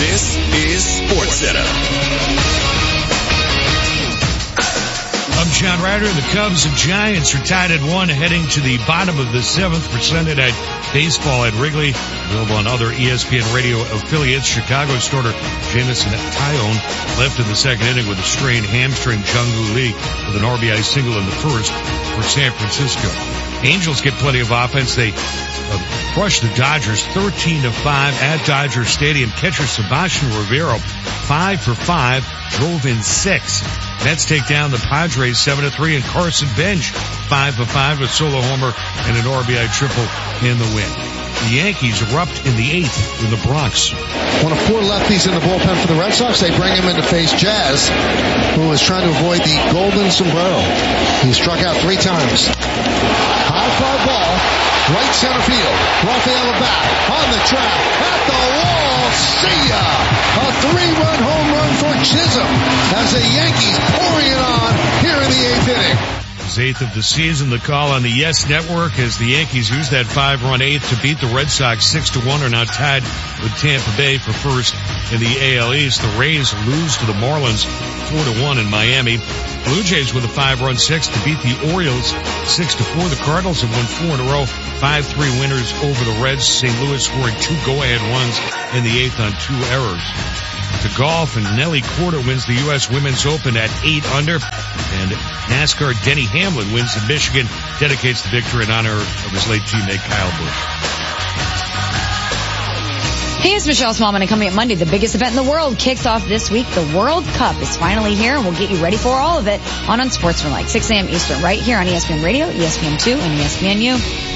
This is SportsCenter. I'm John Ryder. The Cubs and Giants are tied at 1 heading to the bottom of the 7th for Sunday Night Baseball at Wrigley. Available on other ESPN radio affiliates. Chicago starter Jameson Taillon left in the second inning with a strained hamstring. Jung-Woo Lee with an RBI single in the first for San Francisco. Angels get plenty of offense. They crushed the Dodgers 13-5 at Dodger Stadium. Catcher Sebastian Rivero 5 for 5, drove in 6. Mets take down the Padres 7-3, and Carson Bench 5 for 5 with solo homer and an RBI triple in the win. The Yankees erupt in the 8th in the Bronx. One of 4 lefties in the bullpen for the Red Sox. They bring him in to face Jazz, who is trying to avoid the golden sombrero. He struck out 3 times. High fly ball, right center field. Rafael Bat on the track, at the wall. See ya! A 3-run home run for Chisholm as the Yankees pouring it on here in the 8th inning. It's 8th of the season. The call on the Yes Network as the Yankees use that 5-run 8th to beat the Red Sox 6-1, are now tied with Tampa Bay for first in the AL East. The Rays lose to the Marlins 4-1 in Miami. Blue Jays with a 5-run 6 to beat the Orioles 6-4. The Cardinals have won 4 in a row, 5-3 winners over the Reds. St. Louis scoring 2 go-ahead runs in the 8th on 2 errors. To golf, and Nelly Korda wins the U.S. Women's Open at 8 under, and NASCAR Denny Hamlin wins in Michigan, dedicates the victory in honor of his late teammate Kyle Busch. Hey, it's Michelle Smallman, and coming up Monday, the biggest event in the world kicks off this week. The World Cup is finally here, and we'll get you ready for all of it on Unsportsmanlike, 6 a.m. Eastern, right here on ESPN Radio, ESPN2, and ESPNU.